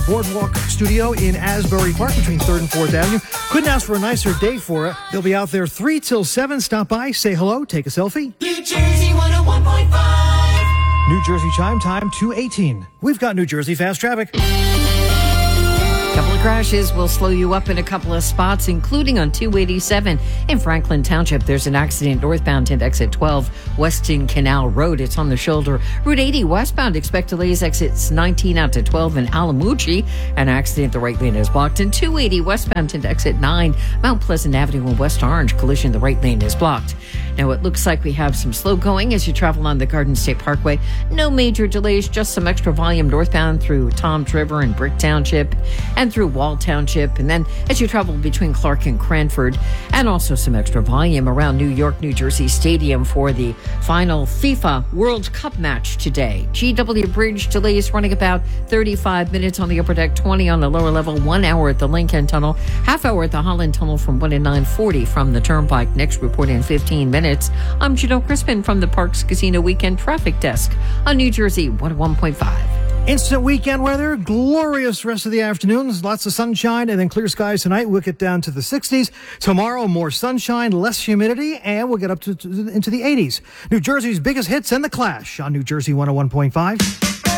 Boardwalk Studio in Asbury Park between 3rd and 4th Avenue. Couldn't ask for a nicer day for it. They'll be out there 3 till 7. Stop by, say hello, take a selfie. New Jersey 101.5. New Jersey chime time 2:18. We've got New Jersey fast traffic. Couple of crashes will slow you up in a couple of spots, including on 287 in Franklin Township. There's an accident northbound at exit 12, Weston Canal Road. It's on the shoulder. Route 80 westbound, expect delays exits 19 out to 12 in Alamucci. An accident, the right lane is blocked. And 280 westbound to exit 9, Mount Pleasant Avenue in West Orange. Collision, the right lane is blocked. Now, it looks like we have some slow going as you travel on the Garden State Parkway. No major delays, just some extra volume northbound through Toms River and Brick Township and through Wall Township. And then as you travel between Clark and Cranford, and also some extra volume around New York, New Jersey Stadium for the final FIFA World Cup match today. GW Bridge delays running about 35 minutes on the upper deck, 20 on the lower level, 1 hour at the Lincoln Tunnel, half hour at the Holland Tunnel from 1 to 9:40 from the Turnpike. Next report in 15 minutes. I'm Janelle Crispin from the Parks Casino Weekend Traffic Desk on New Jersey 101.5. Instant weekend weather, glorious rest of the afternoons, lots of sunshine, and then clear skies tonight. We'll get down to the 60s. Tomorrow, more sunshine, less humidity, and we'll get up into the 80s. New Jersey's biggest hits and The Clash on New Jersey 101.5.